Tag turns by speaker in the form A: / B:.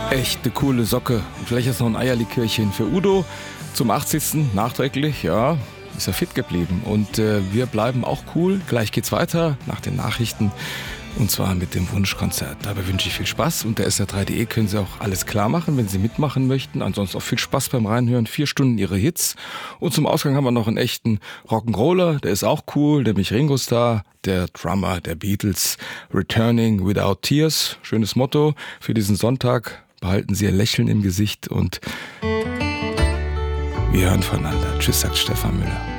A: Echt eine coole Socke. Und vielleicht ist noch ein Eierlikörchen für Udo zum 80. nachträglich, ja. Ist er fit geblieben. Und wir bleiben auch cool. Gleich geht's weiter nach den Nachrichten. Und zwar mit dem Wunschkonzert. Dabei wünsche ich viel Spaß. Unter sr3.de können Sie auch alles klar machen, wenn Sie mitmachen möchten. Ansonsten auch viel Spaß beim Reinhören. 4 Stunden Ihre Hits. Und zum Ausgang haben wir noch einen echten Rock'n'Roller. Der ist auch cool, nämlich Ringo Starr, der Drummer der Beatles. Returning without tears. Schönes Motto für diesen Sonntag. Behalten Sie Ihr Lächeln im Gesicht und wir hören voneinander. Tschüss, sagt Stefan Müller.